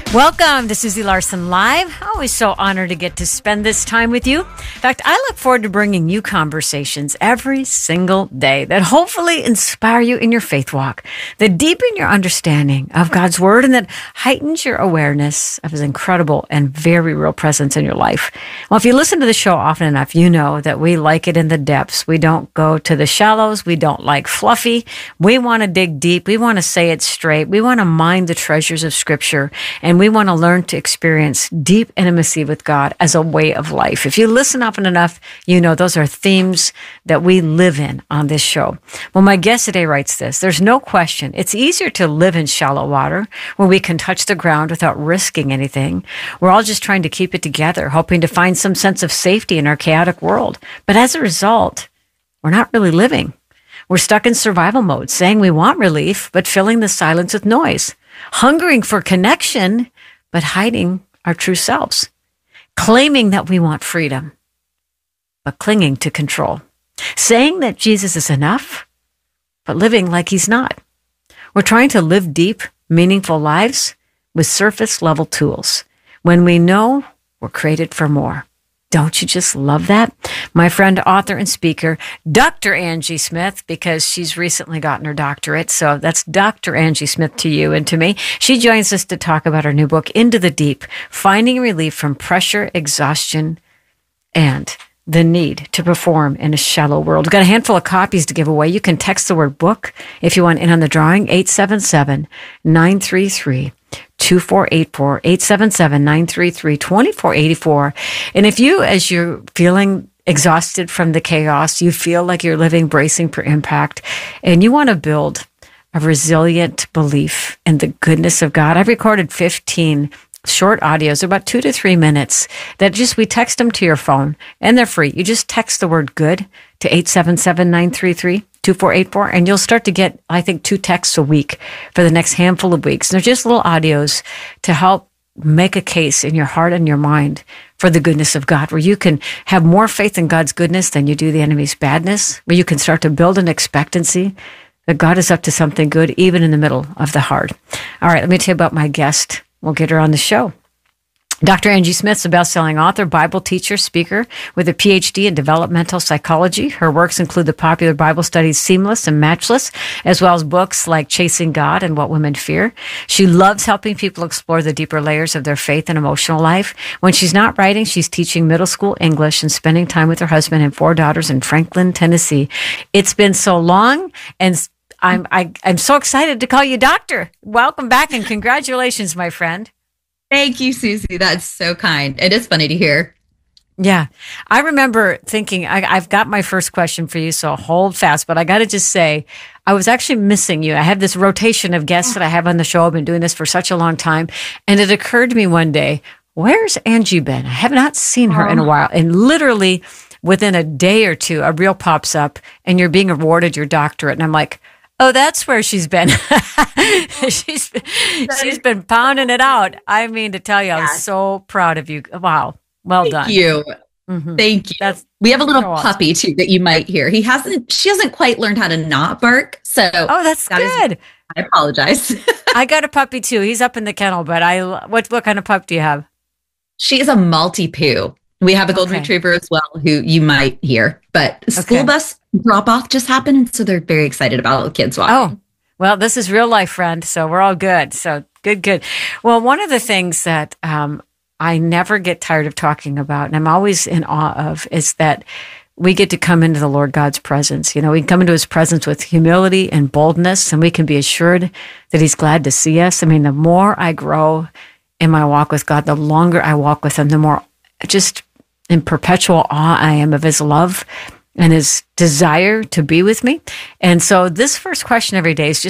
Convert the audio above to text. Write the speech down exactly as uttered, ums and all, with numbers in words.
Welcome to Susie Larson Live. Always so honored to get to spend this time with you. In fact, I look forward to bringing you conversations every single day that hopefully inspire you in your faith walk, that deepen your understanding of God's Word, and that heightens your awareness of His incredible and very real presence in your life. Well, if you listen to the show often enough, you know that we like it in the depths. We don't go to the shallows. We don't like fluffy. We want to dig deep. We want to say it straight. We want to mine the treasures of Scripture, and we want to learn to experience deep intimacy with God as a way of life. If you listen often enough, you know those are themes that we live in on this show. Well, my guest today writes this: there's no question it's easier to live in shallow water where we can touch the ground without risking anything. We're all just trying to keep it together, hoping to find some sense of safety in our chaotic world. But as a result, we're not really living. We're stuck in survival mode, saying we want relief, but filling the silence with noise, hungering for connection, but hiding our true selves, claiming that we want freedom, but clinging to control, saying that Jesus is enough, but living like He's not. We're trying to live deep, meaningful lives with surface-level tools when we know we're created for more. Don't you just love that? My friend, author, and speaker, Doctor Angie Smith, because she's recently gotten her doctorate. So that's Doctor Angie Smith to you and to me. She joins us to talk about her new book, Into the Deep, Finding Relief from Pressure, Exhaustion, and the Need to Perform in a Shallow World. We've got a handful of copies to give away. You can text the word book if you want in on the drawing, eight seven seven, nine three three, two four eight four, eight seven seven, nine three three, two four eight four. And if you, as you're feeling exhausted from the chaos, you feel like you're living bracing for impact, and you want to build a resilient belief in the goodness of God, I've recorded fifteen short audios, about two to three minutes, that just, we text them to your phone, and they're free. You just text the word good to eight seven seven, nine three three, two four eight four, and you'll start to get, I think, two texts a week for the next handful of weeks. And they're just little audios to help make a case in your heart and your mind for the goodness of God, where you can have more faith in God's goodness than you do the enemy's badness, where you can start to build an expectancy that God is up to something good, even in the middle of the hard. All right, let me tell you about my guest. We'll get her on the show. Doctor Angie Smith is a best-selling author, Bible teacher, speaker with a P H D in developmental psychology. Her works include the popular Bible studies Seamless and Matchless, as well as books like Chasing God and What Women Fear. She loves helping people explore the deeper layers of their faith and emotional life. When she's not writing, she's teaching middle school English and spending time with her husband and four daughters in Franklin, Tennessee. It's been so long, and I'm I, I'm so excited to call you doctor. Welcome back, and congratulations, my friend. Thank you, Susie. That's so kind. It is funny to hear. Yeah. I remember thinking, I, I've got my first question for you, so hold fast. But I got to just say, I was actually missing you. I have this rotation of guests that I have on the show. I've been doing this for such a long time. And it occurred to me one day, where's Angie been? I have not seen her in a while. And literally within a day or two, a reel pops up and you're being awarded your doctorate. And I'm like, oh, that's where she's been. she's she's been pounding it out. I mean, to tell you, I'm so proud of you. Wow, well Thank done. Thank you. Mm-hmm. Thank you. That's we have a little so puppy awesome. too that you might hear. He hasn't. She hasn't quite learned how to not bark. So oh, that's that good. Is, I apologize. I got a puppy too. He's up in the kennel, but I. What what kind of pup do you have? She is a Maltipoo. We have a golden okay. retriever as well, who you might hear. But school okay. bus drop off just happened, so they're very excited about the kids walking. Oh, well, this is real life, friend. So we're all good. So good, good. Well, one of the things that um, I never get tired of talking about, and I'm always in awe of, is that we get to come into the Lord God's presence. You know, we can come into His presence with humility and boldness, and we can be assured that He's glad to see us. I mean, the more I grow in my walk with God, the longer I walk with Him, the more just in perpetual awe I am of His love and His desire to be with me. And so this first question every day is just